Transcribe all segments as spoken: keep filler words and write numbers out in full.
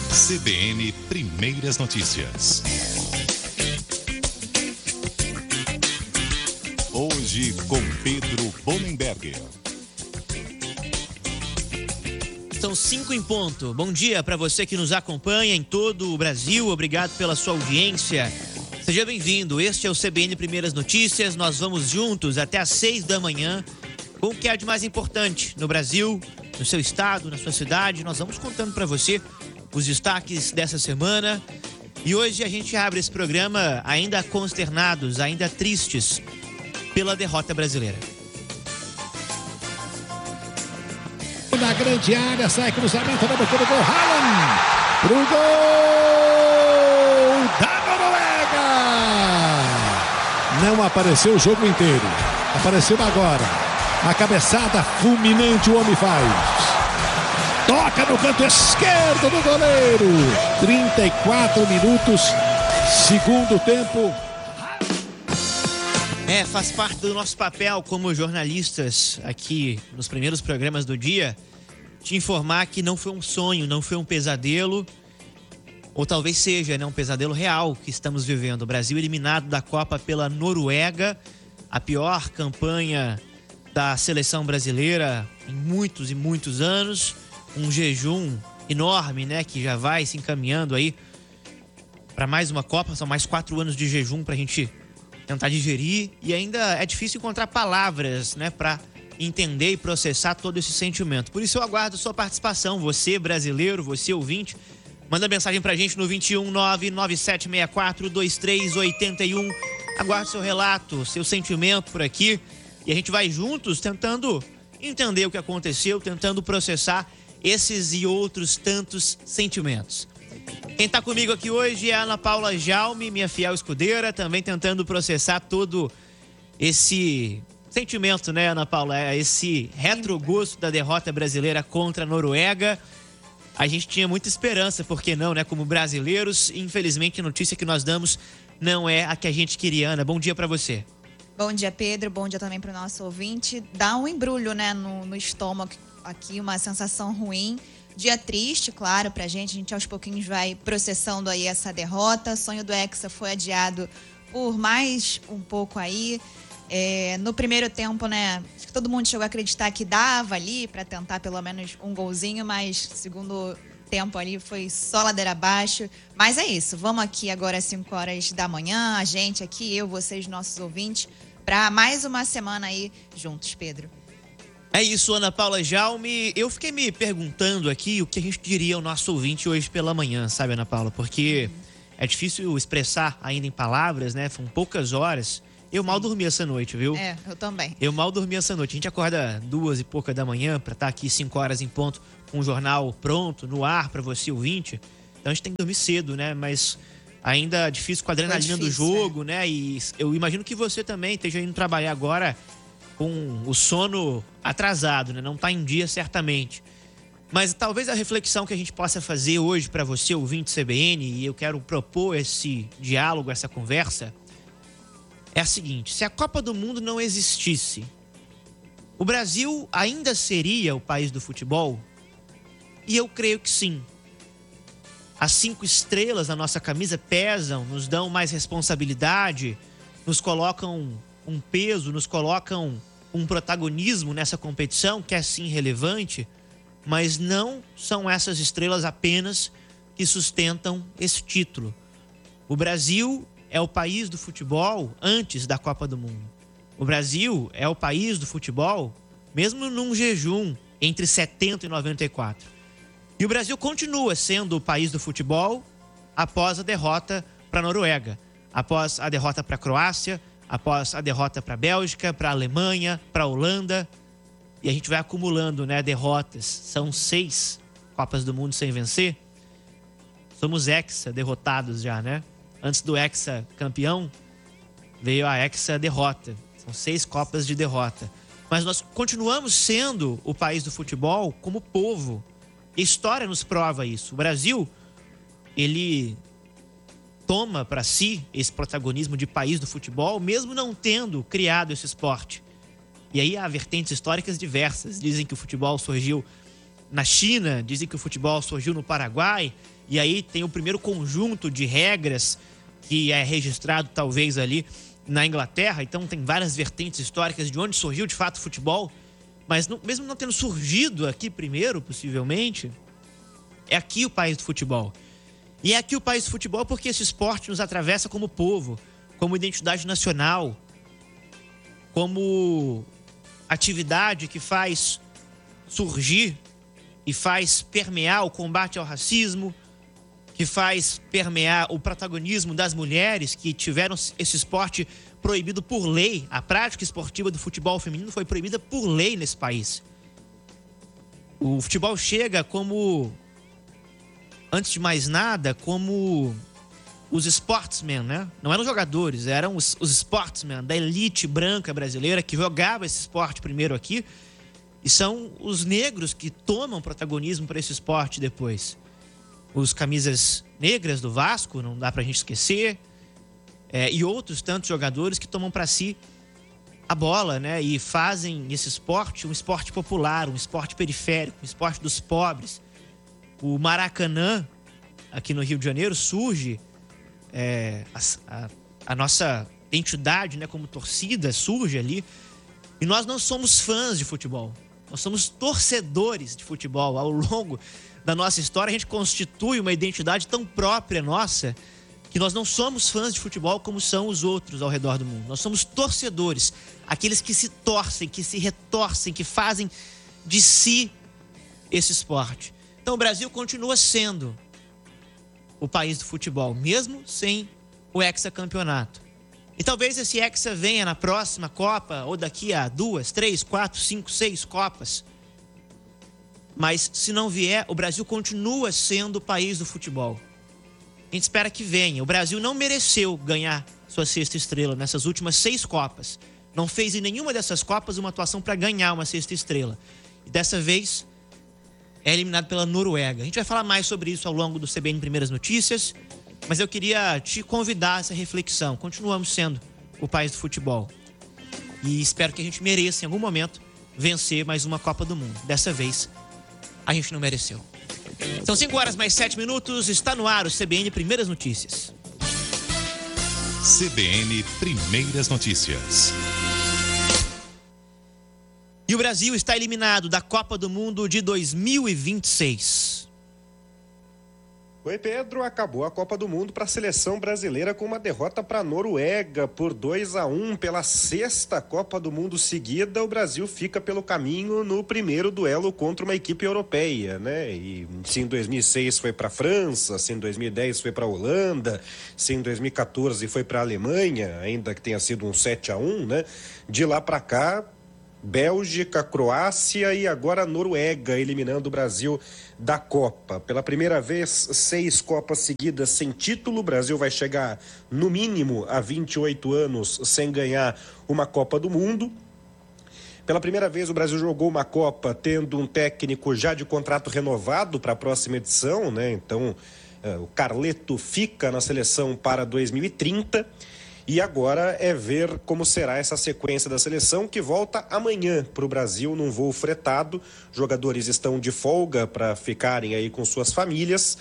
C B N Primeiras Notícias. Hoje com Pedro Bonenberger. São cinco em ponto. Bom dia para você que nos acompanha em todo o Brasil. Obrigado pela sua audiência. Seja bem-vindo. Este é o C B N Primeiras Notícias. Nós vamos juntos até às seis da manhã com o que há de mais importante no Brasil, no seu estado, na sua cidade. Nós vamos contando para você os destaques dessa semana. E hoje a gente abre esse programa ainda consternados, ainda tristes pela derrota brasileira. Na grande área, sai cruzamento na boca do gol, Haaland pro gol da Noruega. Não apareceu o jogo inteiro, apareceu agora. A cabeçada fulminante o homem faz. Toca no canto esquerdo do goleiro. trinta e quatro minutos, segundo tempo. É, faz parte do nosso papel como jornalistas aqui nos primeiros programas do dia te informar que não foi um sonho, não foi um pesadelo, ou talvez seja, né, um pesadelo real que estamos vivendo. O Brasil eliminado da Copa pela Noruega, a pior campanha da seleção brasileira em muitos e muitos anos, um jejum enorme, né, que já vai se encaminhando aí para mais uma Copa. São mais quatro anos de jejum para a gente tentar digerir, e ainda é difícil encontrar palavras, né, para entender e processar todo esse sentimento. Por isso eu aguardo sua participação, você brasileiro, você ouvinte. Manda mensagem pra gente no vinte e um, nove nove sete seis quatro, dois três oito um. Aguardo seu relato, seu sentimento por aqui, e a gente vai juntos tentando entender o que aconteceu, tentando processar esses e outros tantos sentimentos. Quem está comigo aqui hoje é a Ana Paula Jaume, minha fiel escudeira, também tentando processar todo esse sentimento, né, Ana Paula? Esse retrogosto da derrota brasileira contra a Noruega. A gente tinha muita esperança, por que não, né, como brasileiros. Infelizmente, a notícia que nós damos não é a que a gente queria. Ana, bom dia para você. Bom dia, Pedro. Bom dia também para o nosso ouvinte. Dá um embrulho, né, no, no estômago aqui, uma sensação ruim. Dia triste, claro, pra gente. A gente aos pouquinhos vai processando aí essa derrota. O sonho do Hexa foi adiado por mais um pouco aí. É, no primeiro tempo, né, acho que todo mundo chegou a acreditar que dava ali para tentar pelo menos um golzinho, mas segundo tempo ali foi só ladeira abaixo. Mas é isso, vamos aqui agora às cinco horas da manhã, a gente aqui, eu, vocês, nossos ouvintes, para mais uma semana aí juntos, Pedro. É isso, Ana Paula Jaume. Eu fiquei me perguntando aqui o que a gente diria ao nosso ouvinte hoje pela manhã, sabe, Ana Paula? Porque é difícil expressar ainda em palavras, né? Foram poucas horas. Eu mal dormi essa noite, viu? É, eu também. Eu mal dormi essa noite. A gente acorda duas e pouca da manhã pra estar aqui cinco horas em ponto com o jornal pronto, no ar pra você, ouvinte. Então a gente tem que dormir cedo, né? Mas ainda difícil com a adrenalina difícil, do jogo, é. né? E eu imagino que você também esteja indo trabalhar agora com o sono atrasado, né? Não tá em dia, certamente. Mas talvez a reflexão que a gente possa fazer hoje para você, ouvinte C B N, e eu quero propor esse diálogo, essa conversa, é a seguinte: se a Copa do Mundo não existisse, o Brasil ainda seria o país do futebol? E eu creio que sim. As cinco estrelas na nossa camisa pesam, nos dão mais responsabilidade, nos colocam um peso, nos colocam um protagonismo nessa competição que é sim relevante, mas não são essas estrelas apenas que sustentam esse título. O Brasil é o país do futebol antes da Copa do Mundo. O Brasil é o país do futebol mesmo num jejum entre setenta e noventa e quatro. E o Brasil continua sendo o país do futebol após a derrota para a Noruega, após a derrota para a Croácia, após a derrota para a Bélgica, para a Alemanha, para a Holanda. E a gente vai acumulando, né, derrotas. São seis Copas do Mundo sem vencer. Somos hexa derrotados já, né? Antes do hexa campeão, veio a hexa derrota. São seis Copas de derrota. Mas nós continuamos sendo o país do futebol como povo. A história nos prova isso. O Brasil, ele toma para si esse protagonismo de país do futebol, mesmo não tendo criado esse esporte. E aí há vertentes históricas diversas. Dizem que o futebol surgiu na China, dizem que o futebol surgiu no Paraguai, e aí tem o primeiro conjunto de regras que é registrado talvez ali na Inglaterra. Então tem várias vertentes históricas de onde surgiu de fato o futebol, mas não, mesmo não tendo surgido aqui primeiro, possivelmente, é aqui o país do futebol. E é aqui o país do futebol porque esse esporte nos atravessa como povo, como identidade nacional, como atividade que faz surgir e faz permear o combate ao racismo, que faz permear o protagonismo das mulheres que tiveram esse esporte proibido por lei. A prática esportiva do futebol feminino foi proibida por lei nesse país. O futebol chega como, antes de mais nada, como os sportsmen, né? Não eram jogadores, eram os, os sportsmen da elite branca brasileira que jogava esse esporte primeiro aqui. E são os negros que tomam protagonismo para esse esporte depois. Os camisas negras do Vasco, não dá pra gente esquecer, é, e outros tantos jogadores que tomam para si a bola, né? E fazem esse esporte um esporte popular, um esporte periférico, um esporte dos pobres. O Maracanã, aqui no Rio de Janeiro, surge, é, a, a, a nossa identidade, né, como torcida surge ali, e nós não somos fãs de futebol, nós somos torcedores de futebol. Ao longo da nossa história, a gente constitui uma identidade tão própria nossa que nós não somos fãs de futebol como são os outros ao redor do mundo. Nós somos torcedores, aqueles que se torcem, que se retorcem, que fazem de si esse esporte. Então o Brasil continua sendo o país do futebol, mesmo sem o hexacampeonato. E talvez esse hexa venha na próxima Copa, ou daqui a duas, três, quatro, cinco, seis Copas. Mas se não vier, o Brasil continua sendo o país do futebol. A gente espera que venha. O Brasil não mereceu ganhar sua sexta estrela nessas últimas seis Copas. Não fez em nenhuma dessas Copas uma atuação para ganhar uma sexta estrela. E dessa vez é eliminado pela Noruega. A gente vai falar mais sobre isso ao longo do C B N Primeiras Notícias, mas eu queria te convidar a essa reflexão. Continuamos sendo o país do futebol. E espero que a gente mereça, em algum momento, vencer mais uma Copa do Mundo. Dessa vez, a gente não mereceu. São cinco horas mais sete minutos. Está no ar o C B N Primeiras Notícias. C B N Primeiras Notícias. E o Brasil está eliminado da Copa do Mundo de dois mil e vinte e seis. Oi, Pedro. Acabou a Copa do Mundo para a seleção brasileira com uma derrota para a Noruega por dois a um. Pela sexta Copa do Mundo seguida, o Brasil fica pelo caminho no primeiro duelo contra uma equipe europeia, né? E se em dois mil e seis foi para a França, se em dois mil e dez foi para a Holanda, se em dois mil e quatorze foi para a Alemanha, ainda que tenha sido um sete a um, né? De lá para cá, Bélgica, Croácia e agora Noruega eliminando o Brasil da Copa. Pela primeira vez, seis Copas seguidas sem título. O Brasil vai chegar no mínimo a vinte e oito anos sem ganhar uma Copa do Mundo. Pela primeira vez, o Brasil jogou uma Copa tendo um técnico já de contrato renovado para a próxima edição, né? Então, uh, o Carleto fica na seleção para dois mil e trinta. E agora é ver como será essa sequência da seleção, que volta amanhã para o Brasil num voo fretado. Jogadores estão de folga para ficarem aí com suas famílias,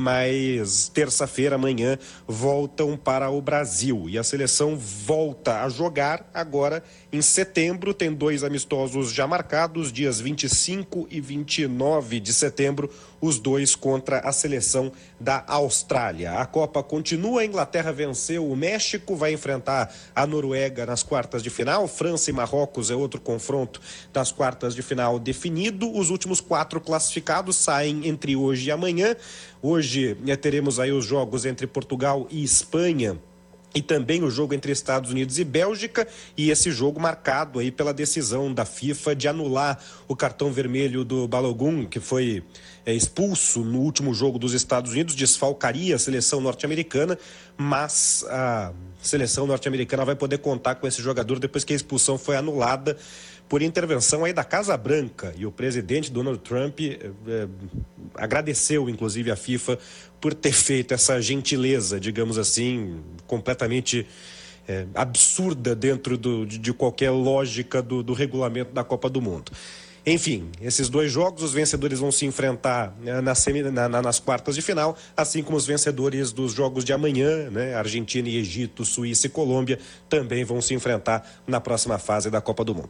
mas terça-feira, amanhã, voltam para o Brasil. E a seleção volta a jogar agora em setembro. Tem dois amistosos já marcados, dias vinte e cinco e vinte e nove de setembro, os dois contra a seleção da Austrália. A Copa continua, a Inglaterra venceu o México, vai enfrentar a Noruega nas quartas de final. França e Marrocos é outro confronto das quartas de final definido. Os últimos quatro classificados saem entre hoje e amanhã. Hoje teremos aí os jogos entre Portugal e Espanha, e também o jogo entre Estados Unidos e Bélgica, e esse jogo marcado aí pela decisão da FIFA de anular o cartão vermelho do Balogun, que foi é, expulso no último jogo dos Estados Unidos, desfalcaria a seleção norte-americana, mas a seleção norte-americana vai poder contar com esse jogador depois que a expulsão foi anulada por intervenção aí da Casa Branca, e o presidente Donald Trump é, agradeceu, inclusive, a FIFA por ter feito essa gentileza, digamos assim, completamente é, absurda dentro do, de, de qualquer lógica do, do regulamento da Copa do Mundo. Enfim, esses dois jogos, os vencedores vão se enfrentar na semi, na, nas quartas de final, assim como os vencedores dos jogos de amanhã, né? Argentina e Egito, Suíça e Colômbia também vão se enfrentar na próxima fase da Copa do Mundo.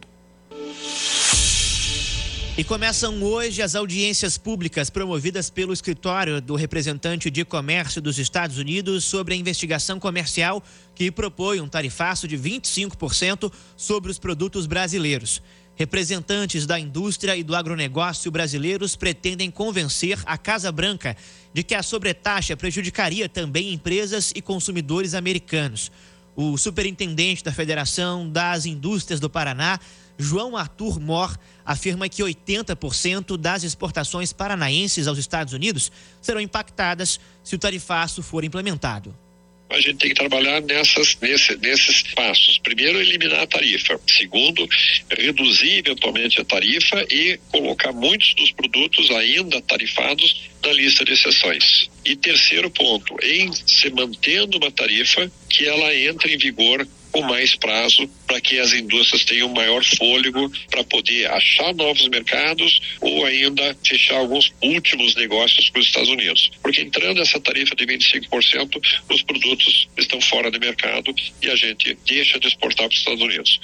E começam hoje as audiências públicas promovidas pelo escritório do representante de comércio dos Estados Unidos sobre a investigação comercial que propõe um tarifaço de vinte e cinco por cento sobre os produtos brasileiros. Representantes da indústria e do agronegócio brasileiros pretendem convencer a Casa Branca de que a sobretaxa prejudicaria também empresas e consumidores americanos. O superintendente da Federação das Indústrias do Paraná, João Arthur Mor, afirma que oitenta por cento das exportações paranaenses aos Estados Unidos serão impactadas se o tarifaço for implementado. A gente tem que trabalhar nessas, nesse, nesses passos. Primeiro, eliminar a tarifa. Segundo, reduzir eventualmente a tarifa e colocar muitos dos produtos ainda tarifados na lista de exceções. E terceiro ponto, em se mantendo uma tarifa, que ela entre em vigor com mais prazo para que as indústrias tenham maior fôlego para poder achar novos mercados ou ainda fechar alguns últimos negócios com os Estados Unidos. Porque entrando essa tarifa de vinte e cinco por cento, os produtos estão fora do mercado e a gente deixa de exportar para os Estados Unidos.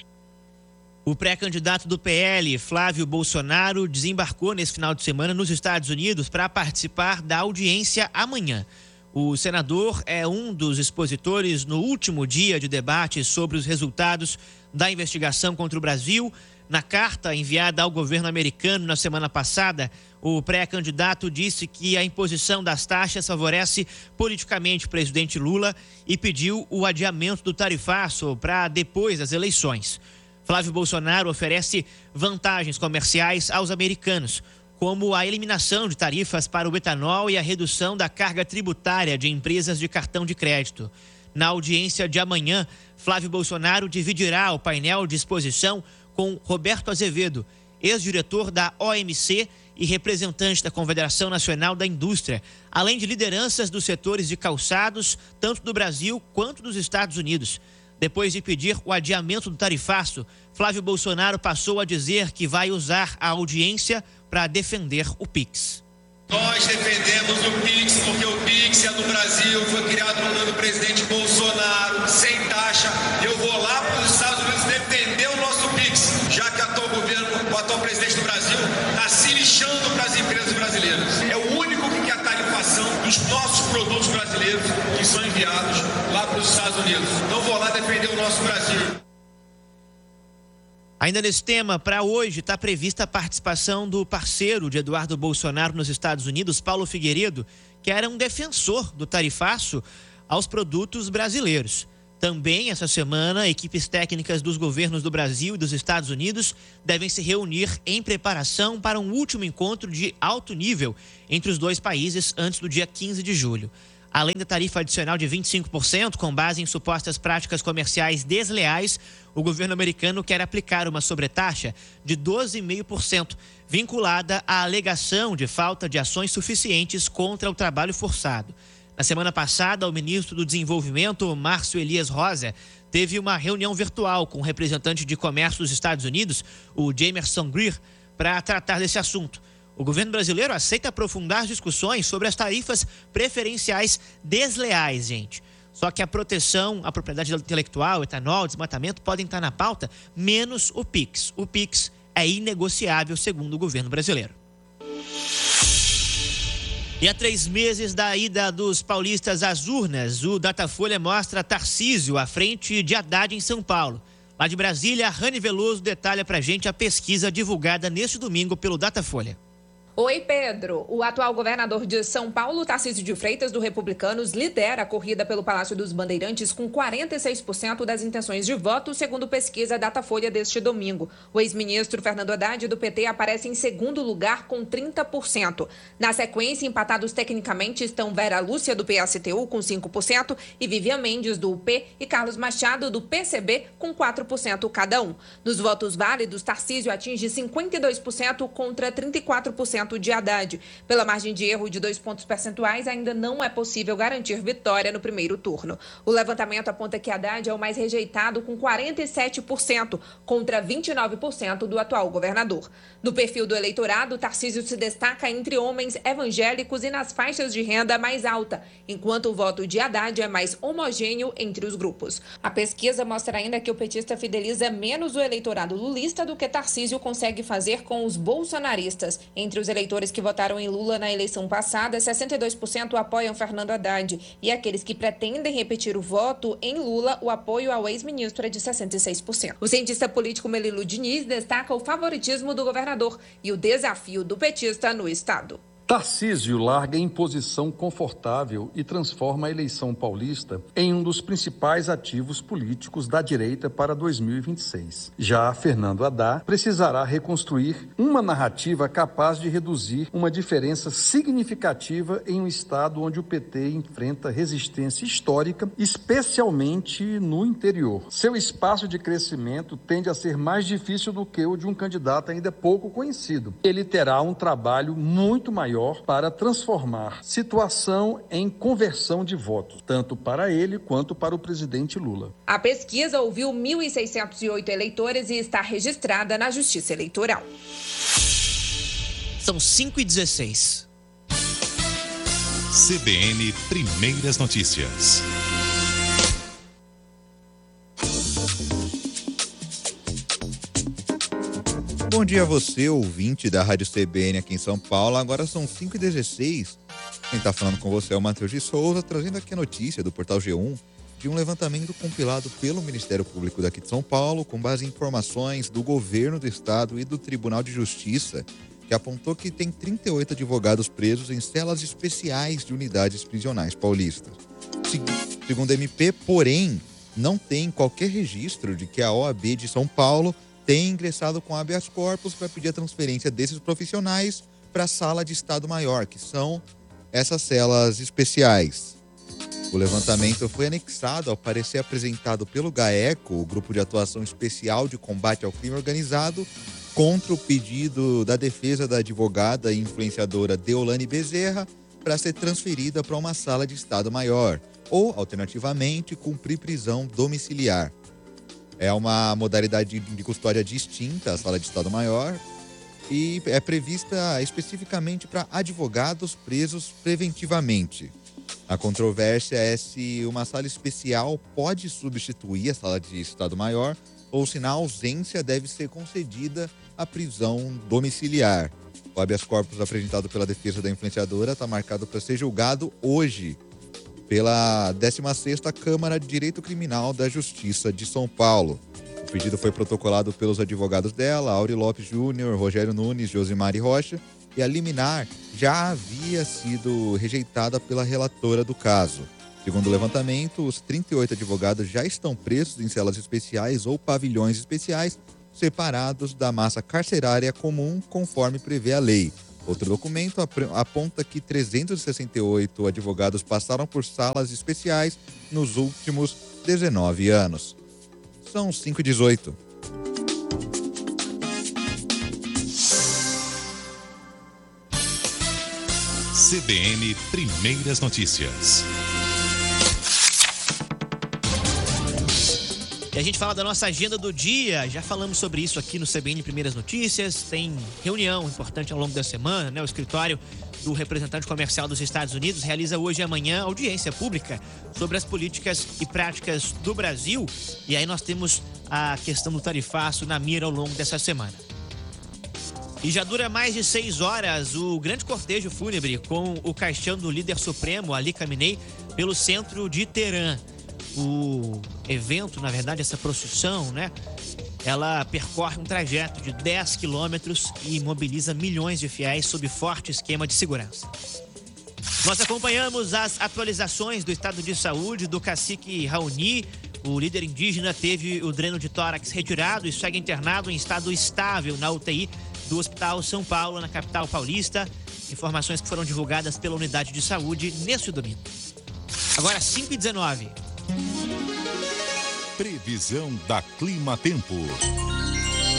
O pré-candidato do P L, Flávio Bolsonaro, desembarcou nesse final de semana nos Estados Unidos para participar da audiência amanhã. O senador é um dos expositores no último dia de debate sobre os resultados da investigação contra o Brasil. Na carta enviada ao governo americano na semana passada, o pré-candidato disse que a imposição das taxas favorece politicamente o presidente Lula e pediu o adiamento do tarifaço para depois das eleições. Flávio Bolsonaro oferece vantagens comerciais aos americanos, como a eliminação de tarifas para o etanol e a redução da carga tributária de empresas de cartão de crédito. Na audiência de amanhã, Flávio Bolsonaro dividirá o painel de exposição com Roberto Azevedo, ex-diretor da O M C e representante da Confederação Nacional da Indústria, além de lideranças dos setores de calçados, tanto do Brasil quanto dos Estados Unidos. Depois de pedir o adiamento do tarifaço, Flávio Bolsonaro passou a dizer que vai usar a audiência para defender o Pix. Nós defendemos o Pix porque o Pix é do Brasil, foi criado no ano do presidente Bolsonaro, sem taxa. Eu vou lá para os Estados Unidos defender o nosso Pix, já que o atual governo, o atual presidente do Brasil, está se lixando para as empresas brasileiras. É o único que quer a tarifação dos nossos produtos brasileiros que são enviados lá para os Estados Unidos. Então vou lá defender o nosso Brasil. Ainda nesse tema, para hoje está prevista a participação do parceiro de Eduardo Bolsonaro nos Estados Unidos, Paulo Figueiredo, que era um defensor do tarifaço aos produtos brasileiros. Também, essa semana, equipes técnicas dos governos do Brasil e dos Estados Unidos devem se reunir em preparação para um último encontro de alto nível entre os dois países antes do dia quinze de julho. Além da tarifa adicional de vinte e cinco por cento, com base em supostas práticas comerciais desleais, o governo americano quer aplicar uma sobretaxa de doze vírgula cinco por cento, vinculada à alegação de falta de ações suficientes contra o trabalho forçado. Na semana passada, o ministro do Desenvolvimento, Márcio Elias Rosa, teve uma reunião virtual com o representante de comércio dos Estados Unidos, o Jamerson Greer, para tratar desse assunto. O governo brasileiro aceita aprofundar as discussões sobre as tarifas preferenciais desleais, gente. Só que a proteção à propriedade intelectual, etanol, desmatamento podem estar na pauta, menos o Pix. O Pix é inegociável, segundo o governo brasileiro. E há três meses da ida dos paulistas às urnas, o Datafolha mostra Tarcísio à frente de Haddad em São Paulo. Lá de Brasília, a Rani Veloso detalha pra gente a pesquisa divulgada neste domingo pelo Datafolha. Oi, Pedro. O atual governador de São Paulo, Tarcísio de Freitas, do Republicanos, lidera a corrida pelo Palácio dos Bandeirantes com quarenta e seis por cento das intenções de voto, segundo pesquisa Datafolha deste domingo. O ex-ministro Fernando Haddad, do P T, aparece em segundo lugar com trinta por cento. Na sequência, empatados tecnicamente estão Vera Lúcia, do P S T U, com cinco por cento, e Vivian Mendes, do U P, e Carlos Machado, do P C B, com quatro por cento cada um. Nos votos válidos, Tarcísio atinge cinquenta e dois por cento contra trinta e quatro por cento cento de Haddad. Pela margem de erro de dois pontos percentuais, ainda não é possível garantir vitória no primeiro turno. O levantamento aponta que Haddad é o mais rejeitado, com quarenta e sete por cento contra vinte e nove por cento do atual governador. No perfil do eleitorado, Tarcísio se destaca entre homens evangélicos e nas faixas de renda mais alta, enquanto o voto de Haddad é mais homogêneo entre os grupos. A pesquisa mostra ainda que o petista fideliza menos o eleitorado lulista do que Tarcísio consegue fazer com os bolsonaristas. Entre os eleitores que votaram em Lula na eleição passada, sessenta e dois por cento apoiam Fernando Haddad. E aqueles que pretendem repetir o voto em Lula, o apoio ao ex-ministro é de sessenta e seis por cento. O cientista político Melilo Diniz destaca o favoritismo do governador e o desafio do petista no estado. Tarcísio larga em posição confortável e transforma a eleição paulista em um dos principais ativos políticos da direita para dois mil e vinte e seis. Já Fernando Haddad precisará reconstruir uma narrativa capaz de reduzir uma diferença significativa em um estado onde o P T enfrenta resistência histórica, especialmente no interior. Seu espaço de crescimento tende a ser mais difícil do que o de um candidato ainda pouco conhecido. Ele terá um trabalho muito maior para transformar situação em conversão de votos, tanto para ele quanto para o presidente Lula. A pesquisa ouviu mil seiscentos e oito eleitores e está registrada na Justiça Eleitoral. São cinco e dezesseis. C B N Primeiras Notícias. Bom dia a você, ouvinte da Rádio C B N aqui em São Paulo. Agora são cinco e dezesseis. Quem está falando com você é o Matheus de Souza, trazendo aqui a notícia do Portal G um de um levantamento compilado pelo Ministério Público daqui de São Paulo, com base em informações do Governo do Estado e do Tribunal de Justiça, que apontou que tem trinta e oito advogados presos em celas especiais de unidades prisionais paulistas. Segundo a M P, porém, não tem qualquer registro de que a O A B de São Paulo tem ingressado com habeas corpus para pedir a transferência desses profissionais para a sala de Estado Maior, que são essas celas especiais. O levantamento foi anexado ao parecer apresentado pelo GAECO, o Grupo de Atuação Especial de Combate ao Crime Organizado, contra o pedido da defesa da advogada e influenciadora Deolane Bezerra para ser transferida para uma sala de Estado Maior, ou, alternativamente, cumprir prisão domiciliar. É uma modalidade de custódia distinta à sala de Estado Maior e é prevista especificamente para advogados presos preventivamente. A controvérsia é se uma sala especial pode substituir a sala de Estado Maior ou se na ausência deve ser concedida a prisão domiciliar. O habeas corpus apresentado pela defesa da influenciadora está marcado para ser julgado hoje pela décima sexta Câmara de Direito Criminal da Justiça de São Paulo. O pedido foi protocolado pelos advogados dela, Auri Lopes Júnior, Rogério Nunes, Josimari Rocha, e a liminar já havia sido rejeitada pela relatora do caso. Segundo o levantamento, os trinta e oito advogados já estão presos em celas especiais ou pavilhões especiais, separados da massa carcerária comum, conforme prevê a lei. Outro documento aponta que trezentos e sessenta e oito advogados passaram por salas especiais nos últimos dezenove anos. São cinco e dezoito. C B N Primeiras Notícias. E a gente fala da nossa agenda do dia, já falamos sobre isso aqui no C B N Primeiras Notícias, tem reunião importante ao longo da semana, né? O escritório do representante comercial dos Estados Unidos realiza hoje e amanhã audiência pública sobre as políticas e práticas do Brasil, e aí nós temos a questão do tarifaço na mira ao longo dessa semana. E já dura mais de seis horas o grande cortejo fúnebre com o caixão do líder supremo, Ali Khamenei, pelo centro de Teherã. O evento, na verdade, essa procissão, né? Ela percorre um trajeto de dez quilômetros e mobiliza milhões de fiéis sob forte esquema de segurança. Nós acompanhamos as atualizações do estado de saúde do cacique Raoni. O líder indígena teve o dreno de tórax retirado e segue internado em estado estável na U T I do Hospital São Paulo, na capital paulista. Informações que foram divulgadas pela unidade de saúde neste domingo. Agora, cinco e dezenove. Previsão da Clima Tempo.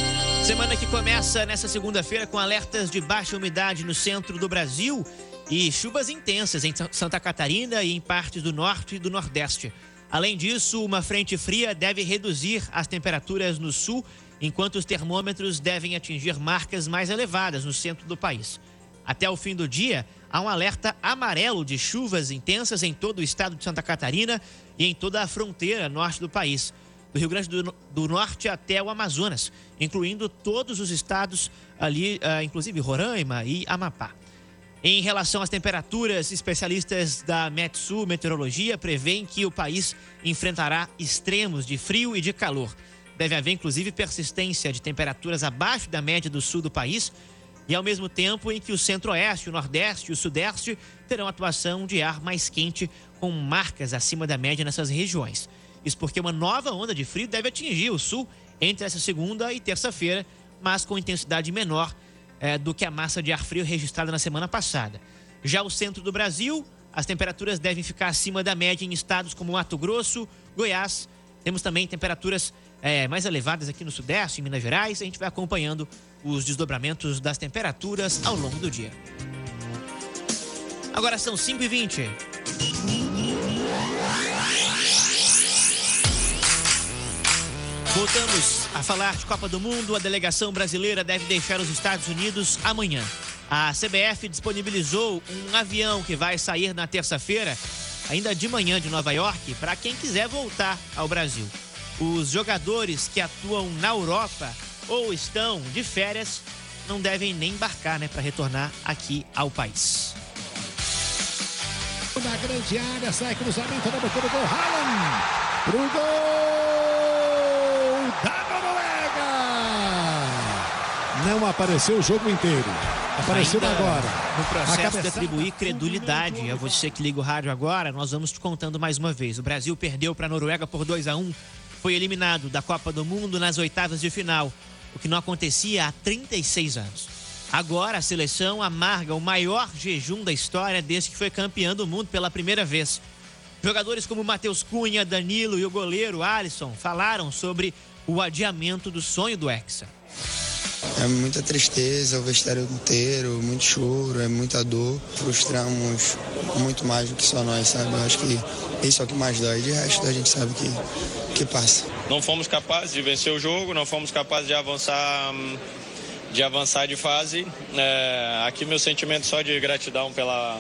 Semana que começa nessa segunda-feira com alertas de baixa umidade no centro do Brasil e chuvas intensas em Santa Catarina e em partes do norte e do nordeste. Além disso, uma frente fria deve reduzir as temperaturas no sul, enquanto os termômetros devem atingir marcas mais elevadas no centro do país. Até o fim do dia, há um alerta amarelo de chuvas intensas em todo o estado de Santa Catarina e em toda a fronteira norte do país, do Rio Grande do, do Norte até o Amazonas, incluindo todos os estados ali, uh, inclusive Roraima e Amapá. Em relação às temperaturas, especialistas da Metsul Meteorologia prevêem que o país enfrentará extremos de frio e de calor. Deve haver, inclusive, persistência de temperaturas abaixo da média do sul do país e, ao mesmo tempo, em que o centro-oeste, o nordeste e o sudeste terão atuação de ar mais quente, com marcas acima da média nessas regiões. Isso porque uma nova onda de frio deve atingir o sul entre essa segunda e terça-feira, mas com intensidade menor é, do que a massa de ar frio registrada na semana passada. Já o centro do Brasil, as temperaturas devem ficar acima da média em estados como Mato Grosso, Goiás. Temos também temperaturas é, mais elevadas aqui no sudeste, em Minas Gerais. A gente vai acompanhando os desdobramentos das temperaturas ao longo do dia. Agora são cinco e vinte. Voltamos a falar de Copa do Mundo. A delegação brasileira deve deixar os Estados Unidos amanhã. A C B F disponibilizou um avião que vai sair na terça-feira, ainda de manhã, de Nova York, para quem quiser voltar ao Brasil. Os jogadores que atuam na Europa ou estão de férias não devem nem embarcar, né, para retornar aqui ao país. Na grande área, sai cruzamento na boca do gol. Haaland pro gol da Noruega. Não apareceu o jogo inteiro. Apareceu Ainda agora. No processo de atribuir credulidade a você que liga o rádio agora, nós vamos te contando mais uma vez. O Brasil perdeu para a Noruega por dois a um. Foi eliminado da Copa do Mundo nas oitavas de final, o que não acontecia há trinta e seis anos. Agora a seleção amarga o maior jejum da história desde que foi campeã do mundo pela primeira vez. Jogadores como Matheus Cunha, Danilo e o goleiro Alisson falaram sobre o adiamento do sonho do Hexa. É muita tristeza, o vestiário inteiro, muito choro, é muita dor. Frustramos muito mais do que só nós, sabe? Eu acho que isso é o que mais dói. De resto, a gente sabe que, que passa. Não fomos capazes de vencer o jogo, não fomos capazes de avançar, de avançar de fase. É, aqui meu sentimento só de gratidão pela...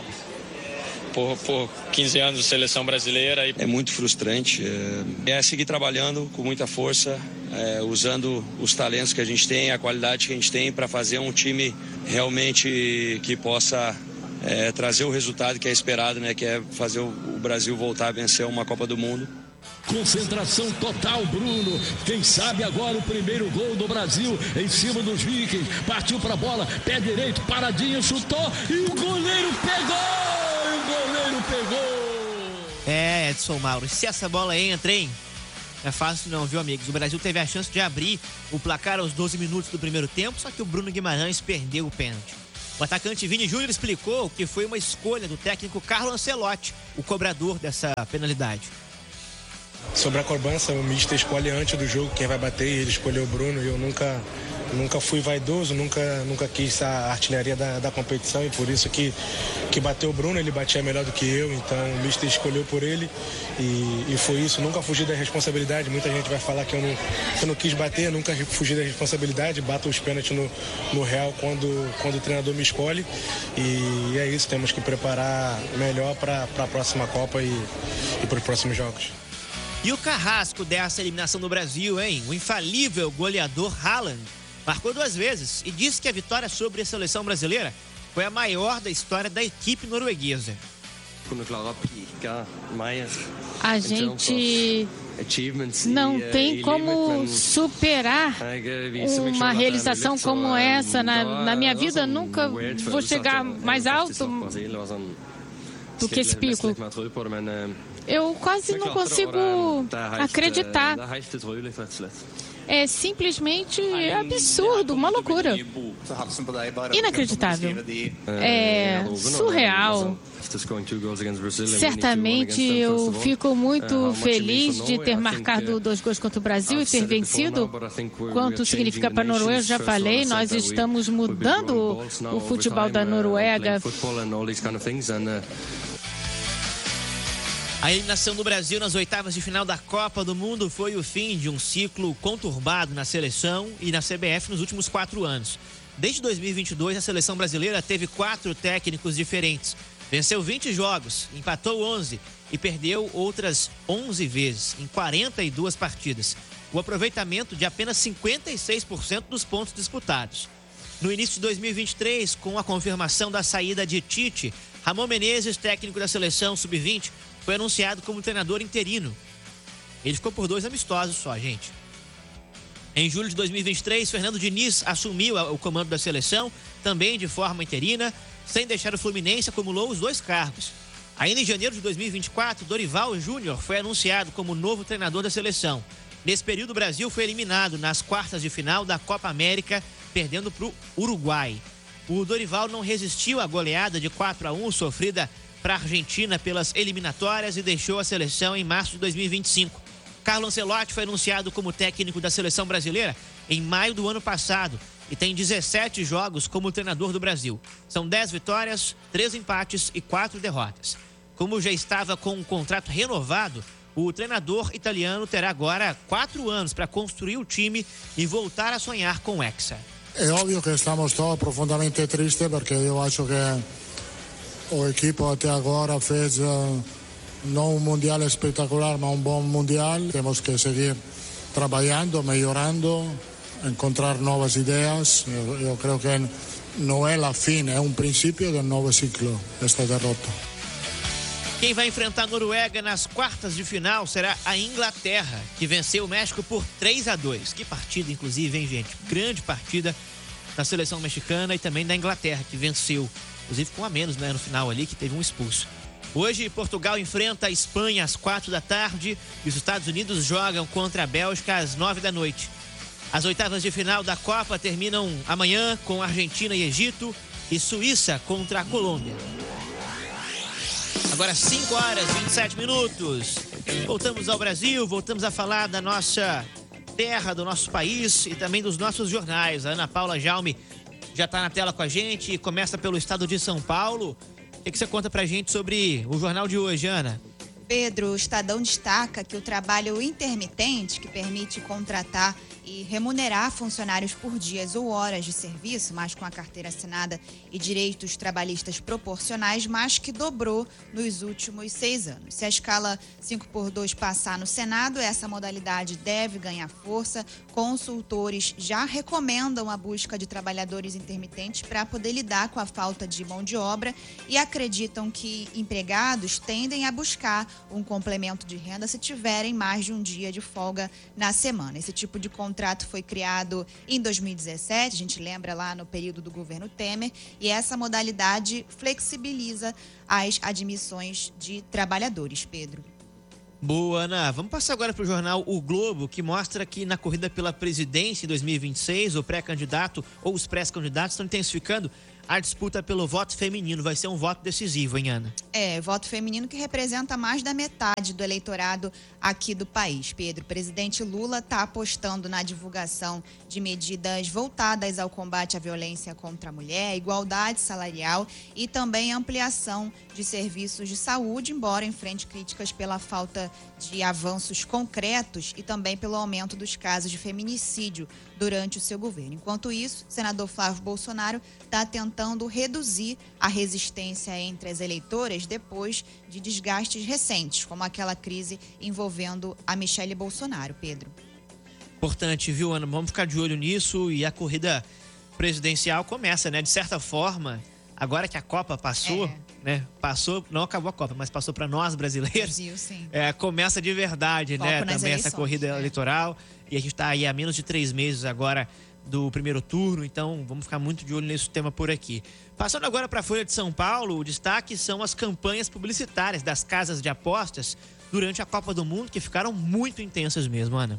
Por, por quinze anos de seleção brasileira. É muito frustrante, é, é seguir trabalhando com muita força, é, usando os talentos que a gente tem, a qualidade que a gente tem para fazer um time realmente que possa é, trazer o resultado que é esperado, né, que é fazer o, o Brasil voltar a vencer uma Copa do Mundo. Concentração total, Bruno. Quem sabe agora o primeiro gol do Brasil em cima dos Vikings. Partiu para a bola, pé direito, paradinho, chutou e o goleiro pegou! O goleiro pegou! É, Edson Mauro, se essa bola entra, hein? Não é fácil não, viu, amigos? O Brasil teve a chance de abrir o placar aos doze minutos do primeiro tempo, só que o Bruno Guimarães perdeu o pênalti. O atacante Vini Júnior explicou que foi uma escolha do técnico Carlo Ancelotti, o cobrador dessa penalidade. Sobre a cobrança, o mister escolhe antes do jogo quem vai bater, ele escolheu o Bruno e eu nunca, nunca fui vaidoso, nunca, nunca quis a artilharia da, da competição e por isso que, que bateu o Bruno, ele batia melhor do que eu, então o mister escolheu por ele e, e foi isso, nunca fugi da responsabilidade, muita gente vai falar que eu não, que eu não quis bater, nunca fugi da responsabilidade, bato os pênaltis no, no Real quando, quando o treinador me escolhe e é isso, temos que preparar melhor para a próxima Copa e, e para os próximos jogos. E o carrasco dessa eliminação do Brasil, hein? O infalível goleador Haaland marcou duas vezes e disse que a vitória sobre a seleção brasileira foi a maior da história da equipe norueguesa. A gente não tem como superar uma realização como essa na, na minha vida. Nunca vou chegar mais alto do que esse pico. Eu quase não consigo acreditar. é simplesmente absurdo, uma loucura. Inacreditável. É surreal. Certamente eu fico muito feliz de ter marcado dois gols contra o Brasil e ter vencido. Quanto significa para a Noruega, eu já falei, nós estamos mudando o futebol da Noruega. A eliminação do Brasil nas oitavas de final da Copa do Mundo foi o fim de um ciclo conturbado na seleção e na C B F nos últimos quatro anos. Desde dois mil e vinte e dois, a seleção brasileira teve quatro técnicos diferentes. Venceu vinte jogos, empatou onze e perdeu outras onze vezes, em quarenta e duas partidas. O aproveitamento de apenas cinquenta e seis por cento dos pontos disputados. No início de dois mil e vinte e três, com a confirmação da saída de Tite, Ramon Menezes, técnico da seleção sub vinte, foi anunciado como treinador interino. Ele ficou por dois amistosos só, gente. Em julho de dois mil e vinte e três, Fernando Diniz assumiu o comando da seleção, também de forma interina, sem deixar o Fluminense, acumulou os dois cargos. Ainda em janeiro de dois mil e vinte e quatro, Dorival Júnior foi anunciado como novo treinador da seleção. Nesse período, o Brasil foi eliminado nas quartas de final da Copa América, perdendo para o Uruguai. O Dorival não resistiu à goleada de quatro a um sofrida para a Argentina pelas eliminatórias e deixou a seleção em março de dois mil e vinte e cinco. Carlo Ancelotti foi anunciado como técnico da seleção brasileira em maio do ano passado e tem dezessete jogos como treinador do Brasil. São dez vitórias, três empates e quatro derrotas. Como já estava com um contrato renovado, o treinador italiano terá agora quatro anos para construir o time e voltar a sonhar com o Hexa. É óbvio que estamos todos profundamente tristes porque eu acho que o equipo até agora fez uh, não um mundial espetacular, mas um bom mundial. Temos que seguir trabalhando, melhorando, encontrar novas ideias. Eu, eu creio que não é a fim, é um princípio de um novo ciclo esta derrota. Quem vai enfrentar a Noruega nas quartas de final será a Inglaterra, que venceu o México por três a dois. Que partida, inclusive, hein, gente? Grande partida da seleção mexicana e também da Inglaterra, que venceu. Inclusive com a menos, né, no final ali, que teve um expulso. Hoje, Portugal enfrenta a Espanha às quatro da tarde e os Estados Unidos jogam contra a Bélgica às nove da noite. As oitavas de final da Copa terminam amanhã com Argentina e Egito e Suíça contra a Colômbia. Agora cinco horas e vinte e sete minutos. Voltamos ao Brasil, voltamos a falar da nossa terra, do nosso país e também dos nossos jornais. A Ana Paula Jaume já está na tela com a gente e começa pelo estado de São Paulo. O que, que você conta pra gente sobre o jornal de hoje, Ana? Pedro, o Estadão destaca que o trabalho intermitente, que permite contratar e remunerar funcionários por dias ou horas de serviço, mas com a carteira assinada e direitos trabalhistas proporcionais, mais que dobrou nos últimos seis anos. Se a escala cinco por dois passar no Senado, essa modalidade deve ganhar força. Consultores já recomendam a busca de trabalhadores intermitentes para poder lidar com a falta de mão de obra e acreditam que empregados tendem a buscar um complemento de renda se tiverem mais de um dia de folga na semana. Esse tipo de contrato foi criado em dois mil e dezessete, a gente lembra lá no período do governo Temer, e essa modalidade flexibiliza as admissões de trabalhadores, Pedro. Boa, Ana. Vamos passar agora para o jornal O Globo, que mostra que na corrida pela presidência em dois mil e vinte e seis, o pré-candidato ou os pré-candidatos estão intensificando a disputa pelo voto feminino. Vai ser um voto decisivo, hein, Ana? É, voto feminino que representa mais da metade do eleitorado aqui do país, Pedro. O presidente Lula está apostando na divulgação de medidas voltadas ao combate à violência contra a mulher, igualdade salarial e também ampliação de serviços de saúde, embora enfrente críticas pela falta de avanços concretos e também pelo aumento dos casos de feminicídio durante o seu governo. Enquanto isso, o senador Flávio Bolsonaro está tentando reduzir a resistência entre as eleitoras depois de desgastes recentes, como aquela crise envolvendo a Michele Bolsonaro, Pedro. Importante, viu, Ana? Vamos ficar de olho nisso e a corrida presidencial começa, né? De certa forma, agora que a Copa passou, é. né? Passou, não acabou a Copa, mas passou para nós brasileiros. Brasil, sim. É, começa de verdade, Foco né? Também eleições, essa corrida é. eleitoral. E a gente está aí há menos de três meses agora do primeiro turno, então vamos ficar muito de olho nesse tema por aqui. Passando agora para a Folha de São Paulo, o destaque são as campanhas publicitárias das casas de apostas durante a Copa do Mundo, que ficaram muito intensas mesmo, Ana.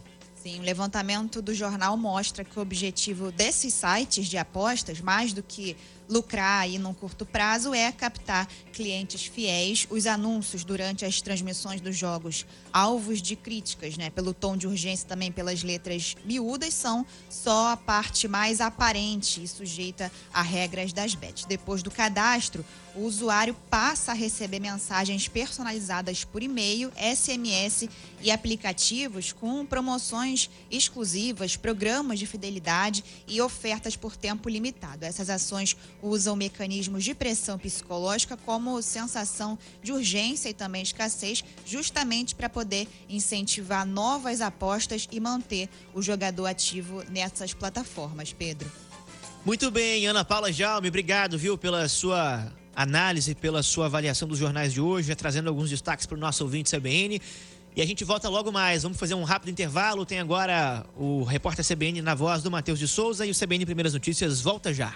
Sim, o levantamento do jornal mostra que o objetivo desses sites de apostas, mais do que lucrar aí num curto prazo, é captar clientes fiéis. Os anúncios durante as transmissões dos jogos, alvos de críticas, né, pelo tom de urgência, também pelas letras miúdas, são só a parte mais aparente e sujeita a regras das bets. Depois do cadastro, o usuário passa a receber mensagens personalizadas por e-mail, S M S e aplicativos com promoções exclusivas, programas de fidelidade e ofertas por tempo limitado. Essas ações usam mecanismos de pressão psicológica como sensação de urgência e também escassez, justamente para poder incentivar novas apostas e manter o jogador ativo nessas plataformas. Pedro. Muito bem, Ana Paula Jaume, obrigado, viu, pela sua análise, pela sua avaliação dos jornais de hoje, trazendo alguns destaques para o nosso ouvinte C B N. E a gente volta logo mais. Vamos fazer um rápido intervalo. Tem agora o repórter C B N na voz do Matheus de Souza e o C B N Primeiras Notícias volta já.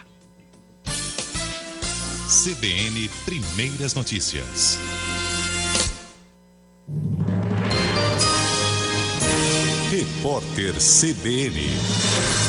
C B N Primeiras Notícias. Repórter C B N.